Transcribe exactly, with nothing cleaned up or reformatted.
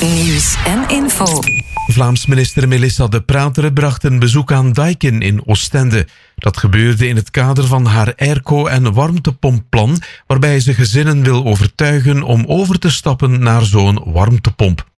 Nieuws en info. Vlaams minister Melissa De Prateren bracht een bezoek aan Daikin in Oostende. Dat gebeurde in het kader van haar airco- en warmtepompplan, waarbij ze gezinnen wil overtuigen om over te stappen naar zo'n warmtepomp.